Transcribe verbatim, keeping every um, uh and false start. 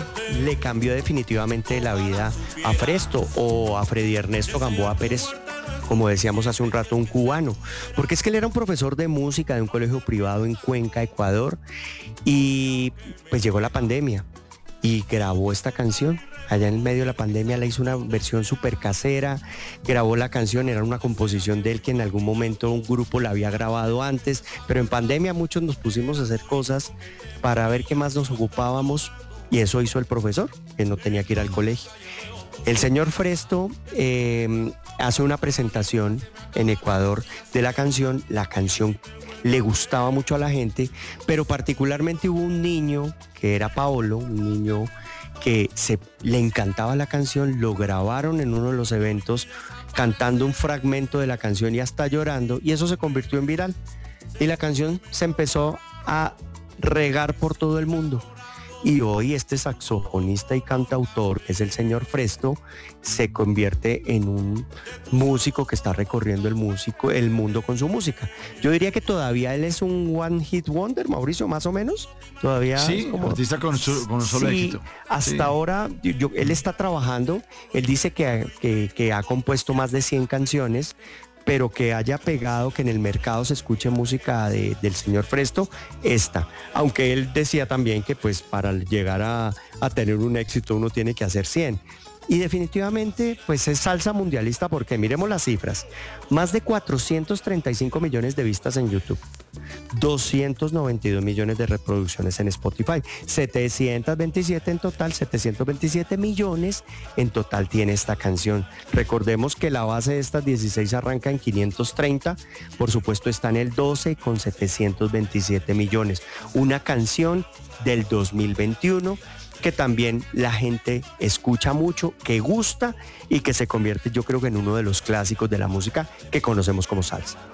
le cambió definitivamente la vida a Fresto o a Freddy Ernesto Gamboa Pérez, como decíamos hace un rato, un cubano, porque es que él era un profesor de música de un colegio privado en Cuenca, Ecuador, y pues llegó la pandemia y grabó esta canción. Allá en medio de la pandemia le hizo una versión súper casera, grabó la canción, era una composición de él que en algún momento un grupo la había grabado antes, pero en pandemia muchos nos pusimos a hacer cosas para ver qué más nos ocupábamos y eso hizo el profesor, que no tenía que ir al colegio. El señor Fresto eh, hace una presentación en Ecuador de la canción, la canción le gustaba mucho a la gente, pero particularmente hubo un niño que era Paolo, un niño que se, le encantaba la canción, lo grabaron en uno de los eventos cantando un fragmento de la canción y hasta llorando, y eso se convirtió en viral. Y la canción se empezó a regar por todo el mundo. Y hoy este saxofonista y cantautor, que es el señor Fresto, se convierte en un músico que está recorriendo el, músico, el mundo con su música. Yo diría que todavía él es un one hit wonder, Mauricio, más o menos. Todavía sí, es como artista con, su, con un solo sí, éxito. Hasta Sí. ahora yo, él está trabajando, él dice que, que, que ha compuesto más de cien canciones, pero que haya pegado, que en el mercado se escuche música de, del señor Fresto, esta. Aunque él decía también que pues para llegar a, a tener un éxito uno tiene que hacer cien. Y definitivamente pues es salsa mundialista porque miremos las cifras. Más de cuatrocientos treinta y cinco millones de vistas en YouTube. doscientos noventa y dos millones de reproducciones en Spotify, setecientos veintisiete en total, setecientos veintisiete millones en total tiene esta canción. Recordemos que la base de estas dieciséis arranca en quinientos treinta, por supuesto está en el doce con setecientos veintisiete millones. Una canción del dos mil veintiuno que también la gente escucha mucho, que gusta y que se convierte yo creo que en uno de los clásicos de la música que conocemos como salsa.